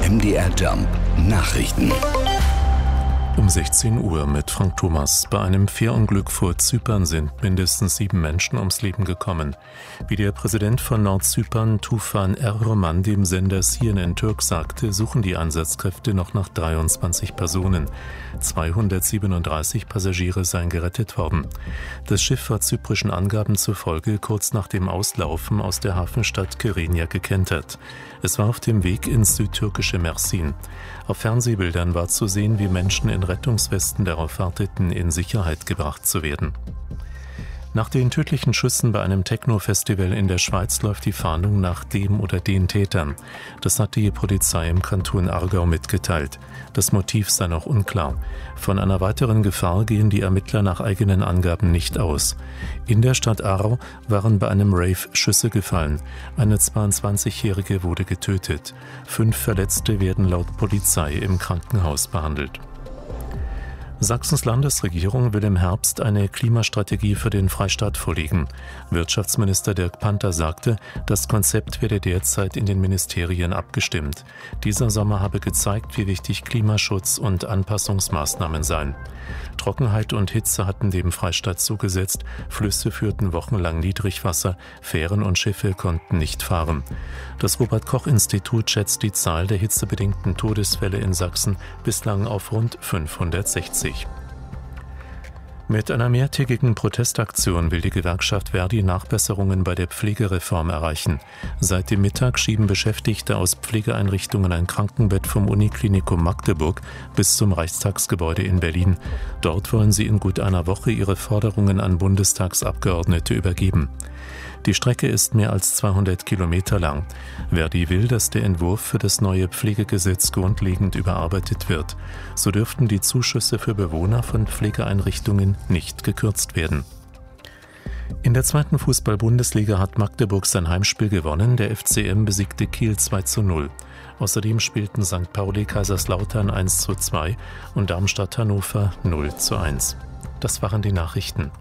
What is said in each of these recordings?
MDR Jump Nachrichten. Um 16 Uhr mit Frank Thomas. Bei einem Fährunglück vor Zypern sind mindestens 7 Menschen ums Leben gekommen. Wie der Präsident von Nordzypern, Tufan Erroman, dem Sender CNN Türk sagte, suchen die Einsatzkräfte noch nach 23 Personen. 237 Passagiere seien gerettet worden. Das Schiff war zyprischen Angaben zufolge kurz nach dem Auslaufen aus der Hafenstadt Kyrenia gekentert. Es war auf dem Weg ins südtürkische Mersin. Auf Fernsehbildern war zu sehen, wie Menschen in Rettungswesten darauf warteten, in Sicherheit gebracht zu werden. Nach den tödlichen Schüssen bei einem Techno-Festival in der Schweiz läuft die Fahndung nach dem oder den Tätern. Das hat die Polizei im Kanton Aargau mitgeteilt. Das Motiv sei noch unklar. Von einer weiteren Gefahr gehen die Ermittler nach eigenen Angaben nicht aus. In der Stadt Aarau waren bei einem Rave Schüsse gefallen. Eine 22-Jährige wurde getötet. 5 Verletzte werden laut Polizei im Krankenhaus behandelt. Sachsens Landesregierung will im Herbst eine Klimastrategie für den Freistaat vorlegen. Wirtschaftsminister Dirk Panther sagte, das Konzept werde derzeit in den Ministerien abgestimmt. Dieser Sommer habe gezeigt, wie wichtig Klimaschutz und Anpassungsmaßnahmen seien. Trockenheit und Hitze hatten dem Freistaat zugesetzt, Flüsse führten wochenlang Niedrigwasser, Fähren und Schiffe konnten nicht fahren. Das Robert-Koch-Institut schätzt die Zahl der hitzebedingten Todesfälle in Sachsen bislang auf rund 560. Mit einer mehrtägigen Protestaktion will die Gewerkschaft Verdi Nachbesserungen bei der Pflegereform erreichen. Seit dem Mittag schieben Beschäftigte aus Pflegeeinrichtungen ein Krankenbett vom Uniklinikum Magdeburg bis zum Reichstagsgebäude in Berlin. Dort wollen sie in gut einer Woche ihre Forderungen an Bundestagsabgeordnete übergeben. Die Strecke ist mehr als 200 Kilometer lang. Verdi will, dass der Entwurf für das neue Pflegegesetz grundlegend überarbeitet wird. So dürften die Zuschüsse für Bewohner von Pflegeeinrichtungen nicht gekürzt werden. In der 2. Fußball-Bundesliga hat Magdeburg sein Heimspiel gewonnen. Der FCM besiegte Kiel 2:0. Außerdem spielten St. Pauli Kaiserslautern 1:2 und Darmstadt Hannover 0:1. Das waren die Nachrichten.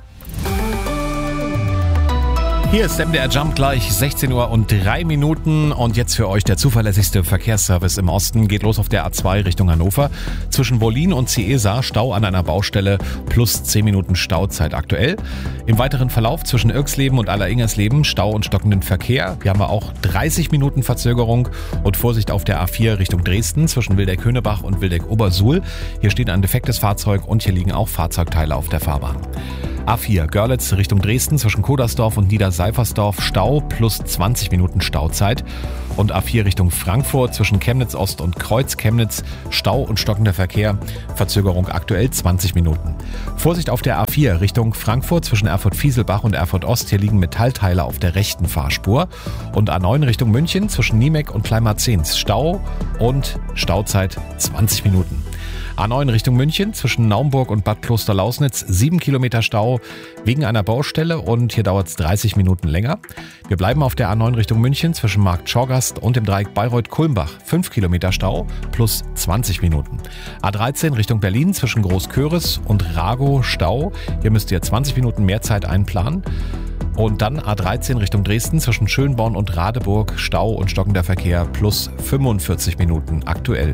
Hier ist MDR Jump, gleich 16 Uhr und 3 Minuten und jetzt für euch der zuverlässigste Verkehrsservice im Osten. Geht los auf der A2 Richtung Hannover. Zwischen Wollin und Ciesa Stau an einer Baustelle plus 10 Minuten Stauzeit aktuell. Im weiteren Verlauf zwischen Irxleben und Alleringers-Leben Stau und stockenden Verkehr. Hier haben wir auch 30 Minuten Verzögerung und Vorsicht auf der A4 Richtung Dresden zwischen Wildeck-Höhnebach und Wildeck-Obersuhl. Hier steht ein defektes Fahrzeug und hier liegen auch Fahrzeugteile auf der Fahrbahn. A4 Görlitz Richtung Dresden zwischen Kodersdorf und Niederseifersdorf Stau plus 20 Minuten Stauzeit. Und A4 Richtung Frankfurt zwischen Chemnitz Ost und Kreuz Chemnitz Stau und stockender Verkehr. Verzögerung aktuell 20 Minuten. Vorsicht auf der A4 Richtung Frankfurt zwischen Erfurt-Fieselbach und Erfurt Ost. Hier liegen Metallteile auf der rechten Fahrspur. Und A9 Richtung München zwischen Niemek und Kleinmarzens Stau und Stauzeit 20 Minuten. A9 Richtung München zwischen Naumburg und Bad Klosterlausnitz 7 Kilometer Stau wegen einer Baustelle und hier dauert es 30 Minuten länger. Wir bleiben auf der A9 Richtung München zwischen Markt Schorgast und dem Dreieck Bayreuth-Kulmbach 5 Kilometer Stau plus 20 Minuten. A13 Richtung Berlin zwischen Großköris und Ragow Stau. Hier müsst ihr 20 Minuten mehr Zeit einplanen. Und dann A13 Richtung Dresden zwischen Schönborn und Radeburg, Stau und stockender Verkehr plus 45 Minuten aktuell.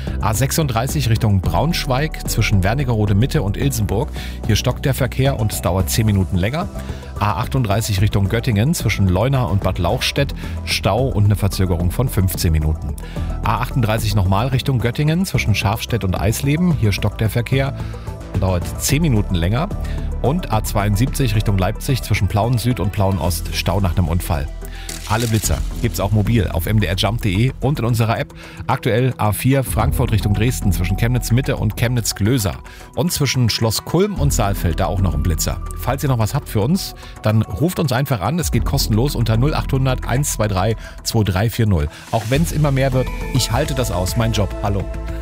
A36 Richtung Braunschweig zwischen Wernigerode Mitte und Ilsenburg. Hier stockt der Verkehr und es dauert 10 Minuten länger. A38 Richtung Göttingen zwischen Leuna und Bad Lauchstädt, Stau und eine Verzögerung von 15 Minuten. A38 nochmal Richtung Göttingen zwischen Schafstedt und Eisleben. Hier stockt der Verkehr. Dauert 10 Minuten länger. Und A72 Richtung Leipzig zwischen Plauen Süd und Plauen Ost, Stau nach einem Unfall. Alle Blitzer gibt's auch mobil auf mdrjump.de und in unserer App. Aktuell A4 Frankfurt Richtung Dresden zwischen Chemnitz Mitte und Chemnitz Glöser. Und zwischen Schloss Kulm und Saalfeld, da auch noch ein Blitzer. Falls ihr noch was habt für uns, dann ruft uns einfach an. Es geht kostenlos unter 0800 123 2340. Auch wenn es immer mehr wird, ich halte das aus. Mein Job. Hallo.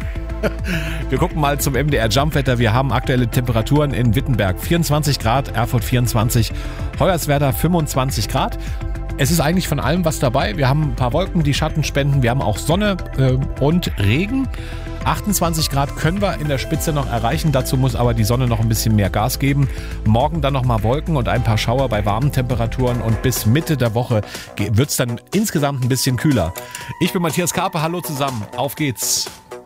Wir gucken mal zum MDR Jump-Wetter. Wir haben aktuelle Temperaturen in Wittenberg 24 Grad, Erfurt 24, Hoyerswerda 25 Grad. Es ist eigentlich von allem was dabei. Wir haben ein paar Wolken, die Schatten spenden. Wir haben auch Sonne und Regen. 28 Grad können wir in der Spitze noch erreichen. Dazu muss aber die Sonne noch ein bisschen mehr Gas geben. Morgen dann nochmal Wolken und ein paar Schauer bei warmen Temperaturen. Und bis Mitte der Woche wird es dann insgesamt ein bisschen kühler. Ich bin Matthias Karpe. Hallo zusammen. Auf geht's.